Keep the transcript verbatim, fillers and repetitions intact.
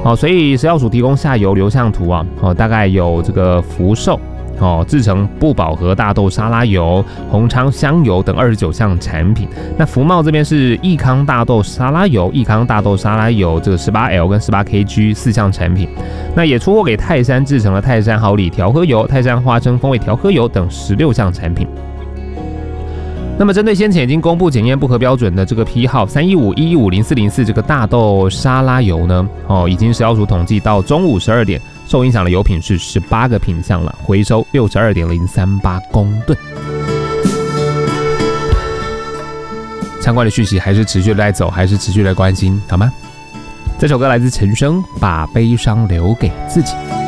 哦，所以食药署提供下游流向图啊，哦，大概有这个福寿。哦，制成不饱和大豆沙拉油、宏昌香油等二十九项产品。那福茂这边是益康大豆沙拉油、益康大豆沙拉油这个 十八 L 跟 十八 K G 四项产品。那也出货给泰山制成了泰山好礼调和油、泰山花生风味调和油等十六项产品。那么针对先前已经公布检验不合标准的这个批号三一五一一五零四零四这个大豆沙拉油呢，哦，已经食药署统计到中午十二点。受影响的油品是十八个品项了，回收 六十二点零三八公吨。相关的讯息还是持续来走，还是持续来关心，好吗？这首歌来自陈升，把悲伤留给自己。